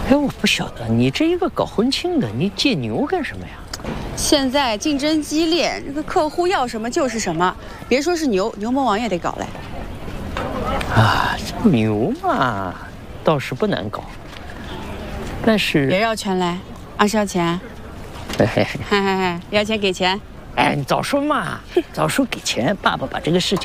哎，我不晓得，你这一个搞婚庆的，你借牛干什么呀？ 现在竞争激烈，这个客户要什么就是什么，别说是牛，牛魔王也得搞嘞。 啊，这牛嘛，倒是不难搞，但是别绕圈来，20要钱。 嘿嘿嘿， 要钱给钱。 哎，你早说嘛，早说给钱，爸爸把这个事情。